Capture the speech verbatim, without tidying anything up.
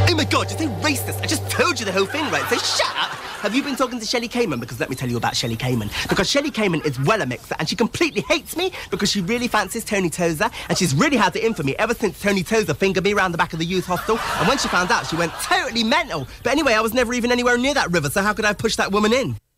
Oh my God, you're so racist. I just told you the whole thing, right? So shut up. Have you been talking to Shelley Cayman? Because let me tell you about Shelley Cayman. Because Shelley Cayman is well a mixer, and she completely hates me because she really fancies Tony Tozer, and she's really had it in for me ever since Tony Tozer fingered me around the back of the youth hostel. And when she found out, she went totally mental. But anyway, I was never even anywhere near that river, so how could I have pushed that woman in?